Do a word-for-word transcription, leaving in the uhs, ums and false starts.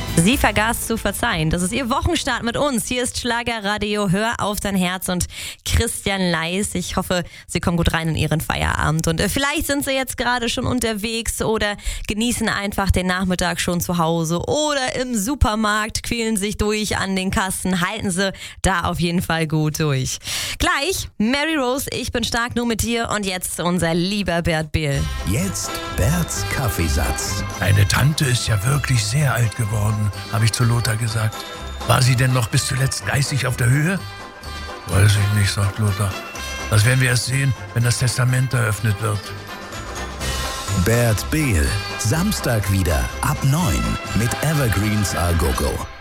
Sie vergaß zu verzeihen. Das ist Ihr Wochenstart mit uns. Hier ist Schlagerradio. Hör auf dein Herz und Christian Leis. Ich hoffe, Sie kommen gut rein in Ihren Feierabend. Und äh, vielleicht sind Sie jetzt gerade schon unterwegs oder genießen einfach den Nachmittag schon zu Hause oder im Supermarkt, quälen sich durch an den Kassen. Halten Sie da auf jeden Fall gut durch. Gleich Mary Rose, ich bin stark nur mit dir. Und jetzt unser lieber Bert Behl. Jetzt Berts Kaffeesatz. Deine Tante ist ja wirklich sehr alt geworden, habe ich zu Lothar gesagt. War sie denn noch bis zuletzt geistig auf der Höhe? Weiß ich nicht, sagt Lothar. Das werden wir erst sehen, wenn das Testament eröffnet wird. Bert Behl, Samstag wieder ab neun mit Evergreens A Go Go.